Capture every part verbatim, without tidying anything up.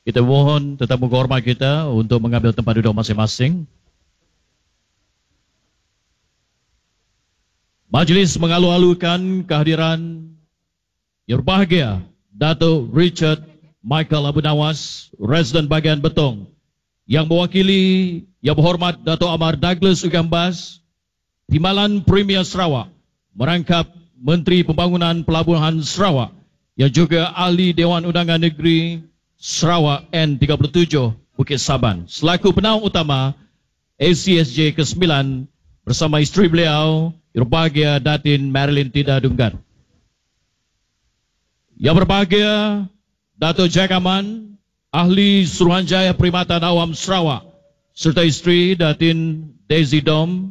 Kita mohon tetamu kehormat kita untuk mengambil tempat duduk masing-masing. Majlis mengalu-alukan kehadiran yang berbahagia Datuk Richard Michael Abu Nawas, Residen Bahagian Betong, yang mewakili Yang Berhormat Datuk Amar Douglas Ugambas, Timbalan Premier Sarawak, merangkap Menteri Pembangunan Pelabuhan Sarawak, yang juga Ahli Dewan Undangan Negeri Sarawak N tiga puluh tujuh Bukit Saban, selaku penaung utama A C S J ke sembilan bersama isteri beliau, Yang Berbahagia Datin Marilyn Tida Dunggan. Yang berbahagia Datuk Jack Aman, Ahli Suruhanjaya Perkhidmatan Awam Sarawak, serta isteri Datin Daisy Dom,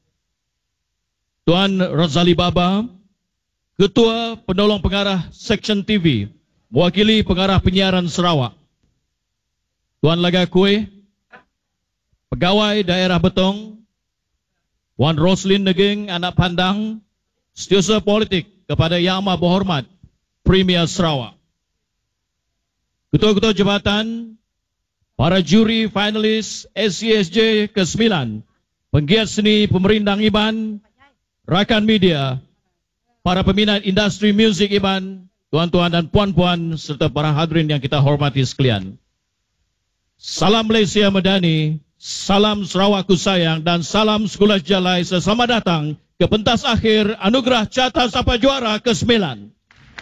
Tuan Razali Baba, Ketua Penolong Pengarah Seksyen T V, mewakili Pengarah Penyiaran Sarawak, Tuan Laga Kue, Pegawai Daerah Betong, Puan Roslin Neging, anak pandang, Setiausaha Politik kepada Yang Amat Berhormat Premier Sarawak, Ketua-Ketua Jabatan, para juri finalis A C S J ke sembilan, penggiat seni pemerintah Iban, rakan media, para peminat industri muzik Iban, tuan-tuan dan puan-puan, serta para hadirin yang kita hormati sekalian. Salam Malaysia Madani, salam Sarawakku sayang, dan salam Sekolah Jalai. Selamat datang ke pentas akhir Anugerah Carta Sapa Juara ke sembilan.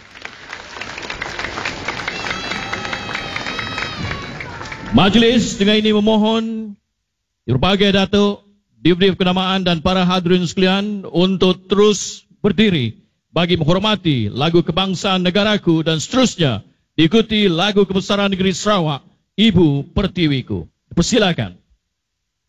Majlis dengan ini memohon Yang Berbahagia Datuk, Divdif Kenamaan dan para hadirin sekalian untuk terus berdiri bagi menghormati lagu kebangsaan negaraku dan seterusnya diikuti lagu kebesaran negeri Sarawak, Ibu Pertiwiku. Persilakan.